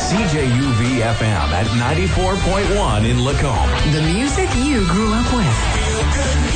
CJUV FM at 94.1 in Lacombe. The music you grew up with.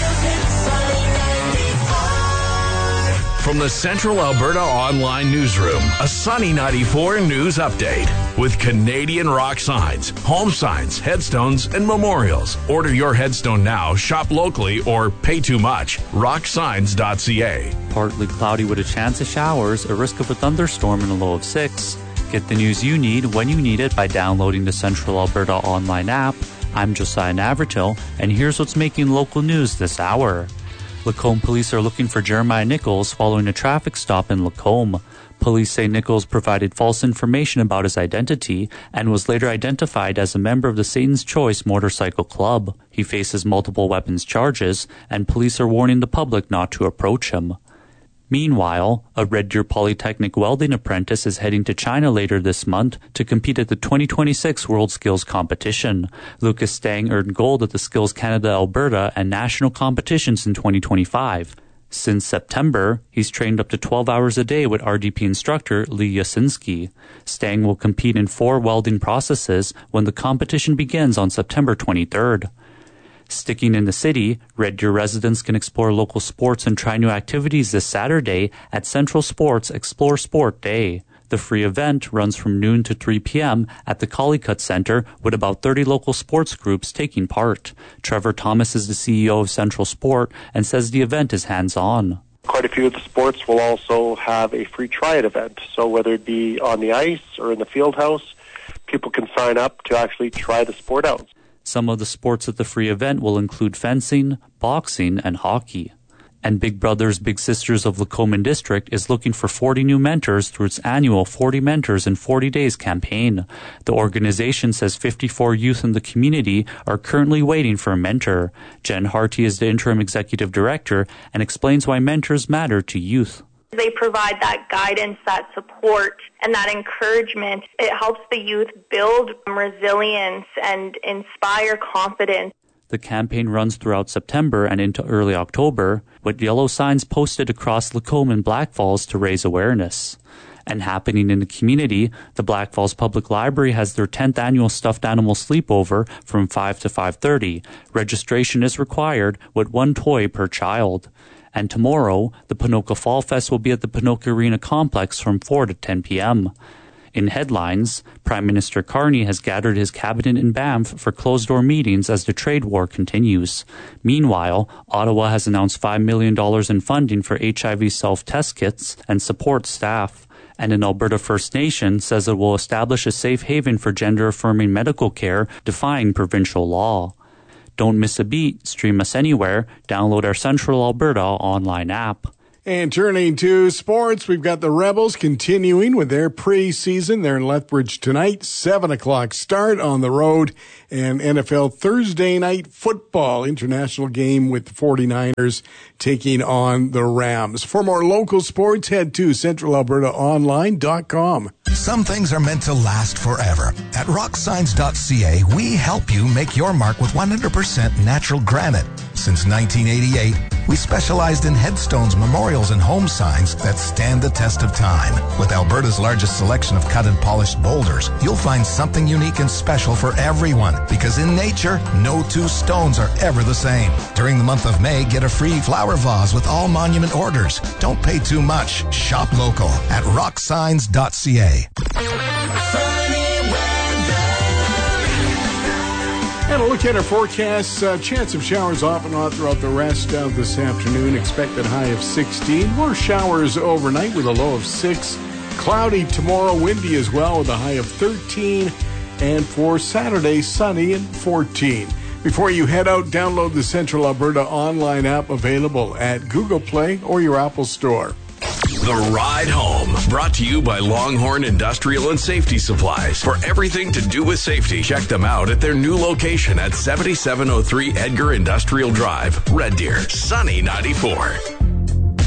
From the Central Alberta Online Newsroom, a Sunny 94 news update with Canadian rock signs, home signs, headstones, and memorials. Order your headstone now, shop locally, or pay too much. Rocksigns.ca. Partly cloudy with a chance of showers, a risk of a thunderstorm and a low of 6. Get the news you need when you need it by downloading the Central Alberta Online app. I'm Josiah Navratil, and here's what's making local news this hour. Lacombe police are looking for Jeremiah Nichols following a traffic stop in Lacombe. Police say Nichols provided false information about his identity and was later identified as a member of the Satan's Choice Motorcycle Club. He faces multiple weapons charges, and police are warning the public not to approach him. Meanwhile, a Red Deer Polytechnic welding apprentice is heading to China later this month to compete at the 2026 World Skills Competition. Lucas Stang earned gold at the Skills Canada Alberta and national competitions in 2025. Since September, he's trained up to 12 hours a day with RDP instructor Lee Yasinski. Stang will compete in 4 welding processes when the competition begins on September 23rd. Sticking in the city, Red Deer residents can explore local sports and try new activities this Saturday at Central Sports Explore Sport Day. The free event runs from noon to 3 p.m. at the Collicutt Centre with about 30 local sports groups taking part. Trevor Thomas is the CEO of Central Sport and says the event is hands-on. Quite a few of the sports will also have a free try-it event. So whether it be on the ice or in the field house, people can sign up to actually try the sport out. Some of the sports at the free event will include fencing, boxing, and hockey. And Big Brothers Big Sisters of Lacombe District is looking for 40 new mentors through its annual 40 Mentors in 40 Days campaign. The organization says 54 youth in the community are currently waiting for a mentor. Jen Harty is the interim executive director and explains why mentors matter to youth. They provide that guidance, that support, and that encouragement. It helps the youth build resilience and inspire confidence. The campaign runs throughout September and into early October, with yellow signs posted across Lacombe and Black Falls to raise awareness. And happening in the community, the Black Falls Public Library has their 10th annual stuffed animal sleepover from 5 to 5:30. Registration is required with 1 toy per child. And tomorrow, the Ponoka Fall Fest will be at the Ponoka Arena Complex from 4 to 10 p.m. In headlines, Prime Minister Carney has gathered his cabinet in Banff for closed-door meetings as the trade war continues. Meanwhile, Ottawa has announced $5 million in funding for HIV self-test kits and support staff. And an Alberta First Nation says it will establish a safe haven for gender-affirming medical care, defying provincial law. Don't miss a beat. Stream us anywhere. Download our Central Alberta online app. And turning to sports, we've got the Rebels continuing with their preseason. They're in Lethbridge tonight, 7 o'clock start on the road. And NFL Thursday night football, international game with the 49ers taking on the Rams. For more local sports, head to centralalbertaonline.com. Some things are meant to last forever. At rocksigns.ca, we help you make your mark with 100% natural granite. Since 1988, we specialized in headstones, memorials, and home signs that stand the test of time. With Alberta's largest selection of cut and polished boulders, you'll find something unique and special for everyone. Because in nature, no 2 stones are ever the same. During the month of May, get a free flower vase with all monument orders. Don't pay too much. Shop local at rocksigns.ca. And a look at our forecast. Chance of showers off and on throughout the rest of this afternoon. Expected high of 16. More showers overnight with a low of 6. Cloudy tomorrow, windy as well with a high of 13. And for Saturday, sunny and 14. Before you head out, download the Central Alberta online app available at Google Play or your Apple Store. The Ride Home, brought to you by Longhorn Industrial and Safety Supplies. For everything to do with safety, check them out at their new location at 7703 Edgar Industrial Drive, Red Deer, Sunny 94.